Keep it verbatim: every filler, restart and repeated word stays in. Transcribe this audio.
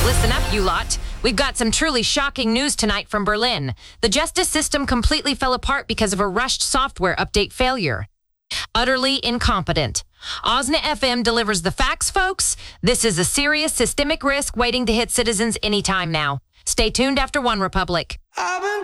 Listen up, you lot. We've got some truly shocking news tonight from Berlin. The justice system completely fell apart because of a rushed software update failure. Utterly incompetent. Osna F M delivers the facts, folks. This is a serious systemic risk waiting to hit citizens anytime now. Stay tuned after One Republic. I've been